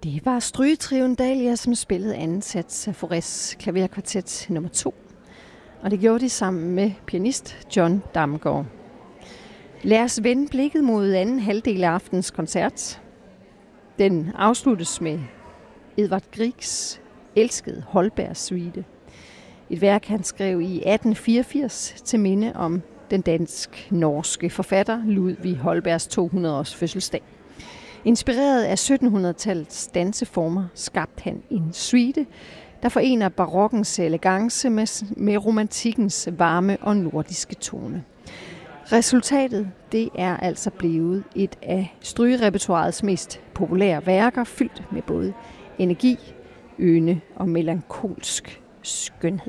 Det var strygetrioen Dahlia, som spillede anden sats af Faurés klaverkvartet nummer 2. Og det gjorde de sammen med pianist John Damgaard. Lad os vende blikket mod anden halvdel af aftens koncert. Den afsluttes med Edvard Griegs elskede Holberg-suite. Et værk, han skrev i 1884 til minde om den dansk-norske forfatter Ludvig Holbergs 200-års fødselsdag. Inspireret af 1700-tallets danseformer skabte han en suite, der forener barokkens elegance med romantikkens varme og nordiske tone. Resultatet, det er altså blevet et af strygerepertoirets mest populære værker, fyldt med både energi, ynde og melankolsk skønhed.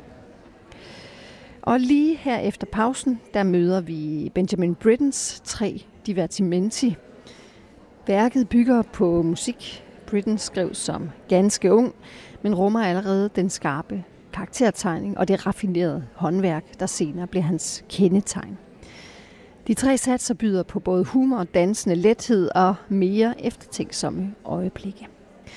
Og lige her efter pausen, der møder vi Benjamin Brittens 3 divertimenti. Værket bygger på musik, Britten skrev som ganske ung, men rummer allerede den skarpe karaktertegning og det raffinerede håndværk, der senere bliver hans kendetegn. De 3 satser byder på både humor og dansende lethed og mere eftertænksomme øjeblikke.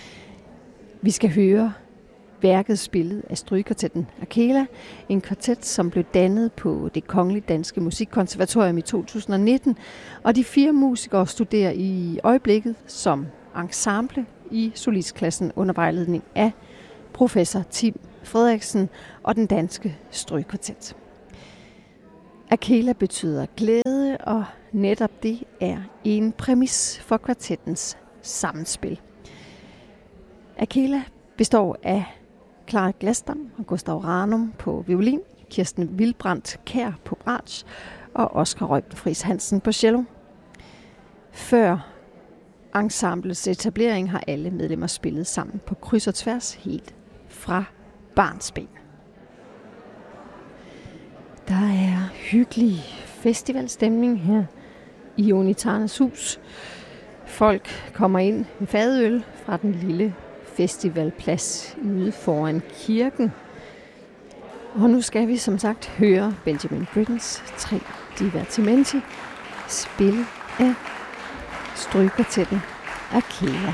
Vi skal høre værket spillet af strygekvartetten Akela, en kvartet, som blev dannet på Det Kongelige Danske Musikkonservatorium i 2019, og de 4 musikere studerer i øjeblikket som ensemble i solistklassen under vejledning af professor Tim Frederiksen og den danske strygekvartet. Akela betyder glæde, og netop det er en præmis for kvartettens sammenspil. Akela består af Clara Glasdam og Gustav Ranum på violin, Kirsten Wildbrandt Kjær på bratsch og Oscar Reuben Friis Hansen på cello. Før ensemblets etablering har alle medlemmer spillet sammen på kryds og tværs helt fra barnsben. Der er hyggelig festivalstemning her i Unitarnes hus. Folk kommer ind med fadøl fra den lille festivalplads ude foran kirken. Og nu skal vi som sagt høre Benjamin Brittens 3 divertimenti spillet af strygekvartetten Akela.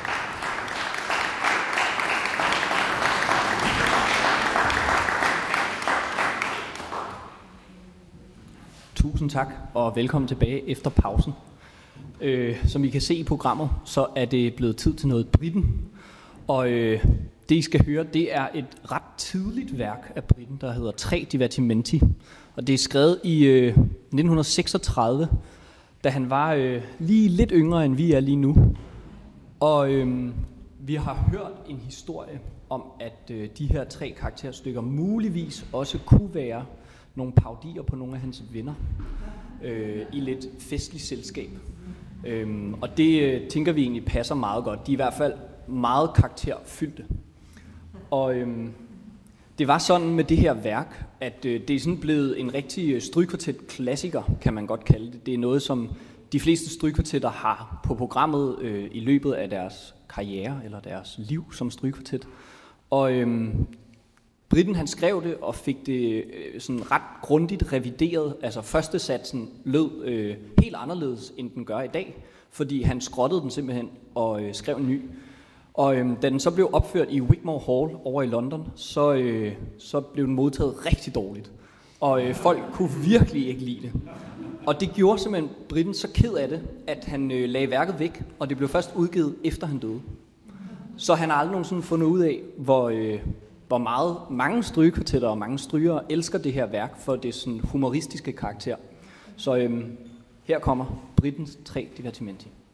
Tusind tak, og velkommen tilbage efter pausen. Som I kan se i programmet, så er det blevet tid til noget Britten. Og det I skal høre, det er et ret tidligt værk af Britten, der hedder 3 divertimenti. Og det er skrevet i 1936, da han var lige lidt yngre, end vi er lige nu. Og vi har hørt en historie om, at de her 3 karakterstykker muligvis også kunne være nogle parodier på nogle af hans venner i lidt festligt selskab. Og det tænker vi egentlig passer meget godt. De er i hvert fald meget karakterfyldte. Og det var sådan med det her værk, at det er sådan blevet en rigtig strygekvartet-klassiker, kan man godt kalde det. Det er noget, som de fleste strygekvartetter har på programmet i løbet af deres karriere eller deres liv som strygekvartet. Og Britten han skrev det og fik det sådan ret grundigt revideret. Altså første satsen lød helt anderledes, end den gør i dag, fordi han skrottede den simpelthen og skrev en ny. Og da den så blev opført i Wigmore Hall over i London, så blev den modtaget rigtig dårligt. Og folk kunne virkelig ikke lide det. Og det gjorde simpelthen Britten så ked af det, at han lagde værket væk, og det blev først udgivet efter han døde. Så han har aldrig nogensinde fundet ud af, hvor meget mange strygekvartetter og mange strygere elsker det her værk for det sådan humoristiske karakter. Så her kommer Brittens 3 divertimenti.